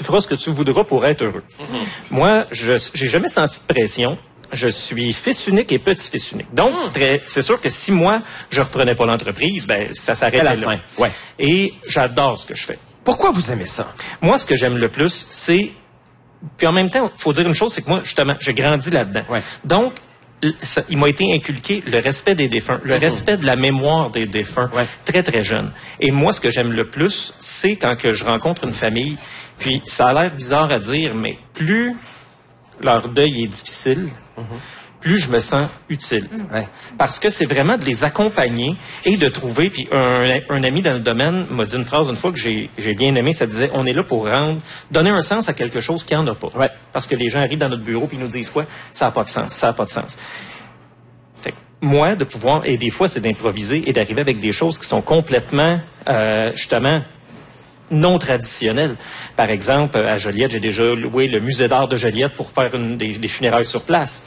tu feras ce que tu voudras pour être heureux. Moi, j'ai jamais senti de pression. Je suis fils unique et petit-fils unique. Donc, c'est sûr que si moi, je reprenais pas l'entreprise, ben ça s'arrêtait là. Fin. Ouais. Et j'adore ce que je fais. Pourquoi vous aimez ça? Moi, ce que j'aime le plus, c'est... Puis en même temps, il faut dire une chose, c'est que moi, justement, j'ai grandi là-dedans. Ouais. Donc, il m'a été inculqué le respect des défunts, le respect de la mémoire des défunts, très, très jeune. Et moi, ce que j'aime le plus, c'est quand que je rencontre une famille, puis ça a l'air bizarre à dire, mais plus leur deuil est difficile, plus je me sens utile. Parce que c'est vraiment de les accompagner et de trouver, puis un ami dans le domaine m'a dit une phrase une fois que j'ai bien aimé, ça disait, on est là pour donner un sens à quelque chose qui en a pas. Parce que les gens arrivent dans notre bureau puis ils nous disent quoi? Ça n'a pas de sens, ça n'a pas de sens. Fait que moi, de pouvoir, et des fois c'est d'improviser et d'arriver avec des choses qui sont complètement, justement, non traditionnelles. Par exemple, à Joliette, j'ai déjà loué le musée d'art de Joliette pour faire des funérailles sur place.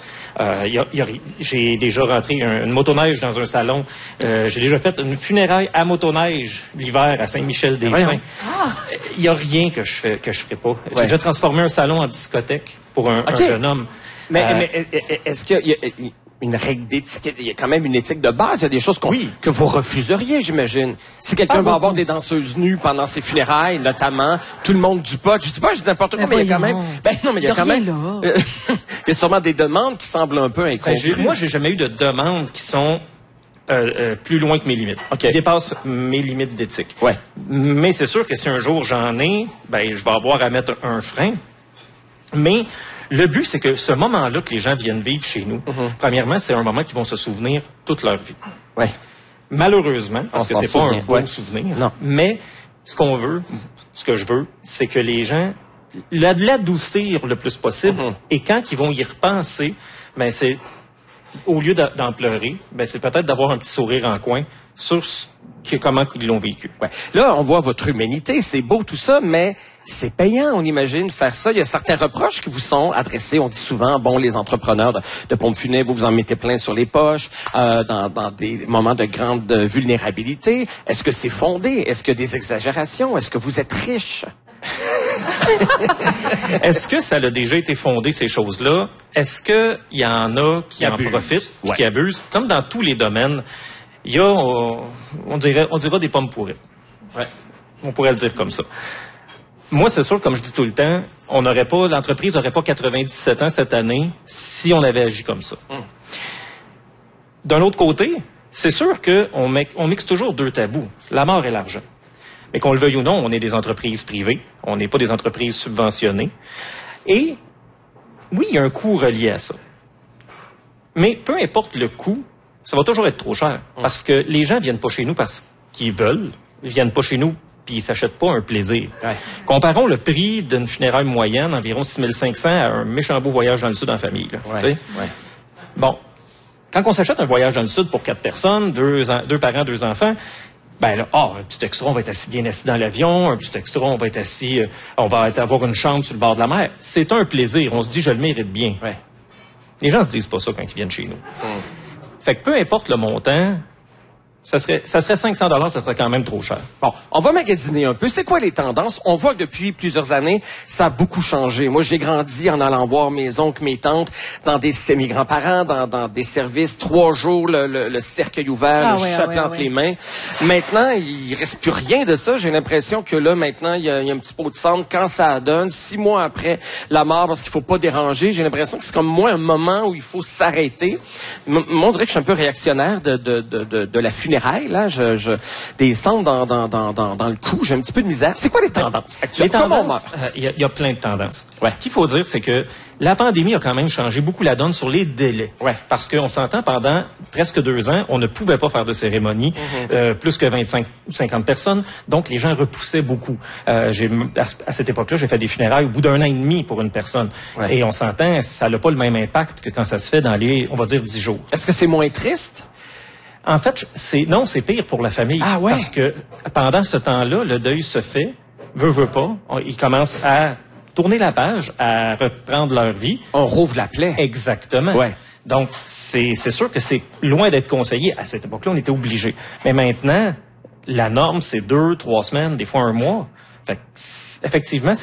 J'ai déjà rentré une motoneige dans un salon. J'ai déjà fait une funéraille à motoneige l'hiver à Saint-Michel-des-Pins. Il n'y a rien que je ferais pas. J'ai déjà transformé un salon en discothèque pour un jeune homme. Mais est-ce qu'il y a une règle d'éthique? Il y a quand même une éthique de base. Il y a des choses que vous refuseriez, j'imagine. Si quelqu'un va avoir des danseuses nues pendant ses funérailles, notamment, tout le monde du pot. Je dis pas, je dis n'importe quoi, mais il y a quand même... il y a quand même... il y a sûrement des demandes qui semblent un peu incongrues. Moi, j'ai jamais eu de demandes qui sont plus loin que mes limites. Qui dépassent mes limites d'éthique. Mais c'est sûr que si un jour j'en ai, je vais avoir à mettre un frein. Mais le but, c'est que ce moment-là que les gens viennent vivre chez nous, premièrement, c'est un moment qu'ils vont se souvenir toute leur vie. Malheureusement, parce que c'est pas un bon souvenir, mais ce que je veux, c'est que les gens l'adoucir le plus possible, et quand ils vont y repenser, c'est au lieu d'en pleurer, c'est peut-être d'avoir un petit sourire en coin sur comment ils l'ont vécu. Là, on voit votre humanité, c'est beau tout ça, mais c'est payant, on imagine, faire ça. Il y a certains reproches qui vous sont adressés. On dit souvent, les entrepreneurs de pompes funèbres, vous en mettez plein sur les poches, dans des moments de grande vulnérabilité. Est-ce que c'est fondé? Est-ce qu'il y a des exagérations? Est-ce que vous êtes riche? Est-ce que ça a déjà été fondé, ces choses-là? Est-ce qu'il y en a qui en profitent, qui abusent? Comme dans tous les domaines, il y a, on dira des pommes pourries. On pourrait le dire comme ça. Moi, c'est sûr, comme je dis tout le temps, l'entreprise n'aurait pas 97 ans cette année si on avait agi comme ça. D'un autre côté, c'est sûr qu'on mixe toujours deux tabous, la mort et l'argent. Mais qu'on le veuille ou non, on est des entreprises privées, on n'est pas des entreprises subventionnées. Et oui, il y a un coût relié à ça. Mais peu importe le coût, ça va toujours être trop cher. Parce que les gens viennent pas chez nous parce qu'ils veulent, ils viennent pas chez nous puis ils s'achètent pas un plaisir. Comparons le prix d'une funéraille moyenne, environ 6 500, à un méchant beau voyage dans le sud en famille. Bon, quand on s'achète un voyage dans le sud pour 4 personnes, 2 parents, 2 enfants, un petit extra, on va être bien assis dans l'avion, un petit extra, on va être assis, on va avoir une chambre sur le bord de la mer. C'est un plaisir, on se dit, je le mérite bien. Les gens se disent pas ça quand ils viennent chez nous. Fait que peu importe le montant, ça serait 500 $, ça serait quand même trop cher. Bon, on va magasiner un peu. C'est quoi les tendances? On voit que depuis plusieurs années, ça a beaucoup changé. Moi, j'ai grandi en allant voir mes oncles, mes tantes, dans mes grands-parents, dans des services, 3 jours, le cercueil ouvert, le chapelet entre les mains. Maintenant, il reste plus rien de ça. J'ai l'impression que là, maintenant, il y a un petit pot de cendre. Quand ça donne, 6 mois après la mort, parce qu'il faut pas déranger, j'ai l'impression que c'est comme moi un moment où il faut s'arrêter. Moi, on dirait que je suis un peu réactionnaire de la funéraille. Là, des cendres dans le cou, j'ai un petit peu de misère. C'est quoi les tendances actuelles? Il y a plein de tendances. Ce qu'il faut dire, c'est que la pandémie a quand même changé beaucoup la donne sur les délais. Parce qu'on s'entend, pendant presque 2 ans, on ne pouvait pas faire de cérémonie, plus que 25 ou 50 personnes. Donc, les gens repoussaient beaucoup. À cette époque-là, j'ai fait des funérailles au bout d'1 an et demi pour une personne. Et on s'entend, ça n'a pas le même impact que quand ça se fait dans les, on va dire, 10 jours. Est-ce que c'est moins triste? En fait, c'est pire pour la famille. Parce que pendant ce temps-là, le deuil se fait, veut pas, ils commencent à tourner la page, à reprendre leur vie. On rouvre la plaie. Exactement. Donc, c'est sûr que c'est loin d'être conseillé. À cette époque-là, on était obligé. Mais maintenant, la norme, c'est 2, 3 semaines, des fois 1 mois. Fait que, effectivement,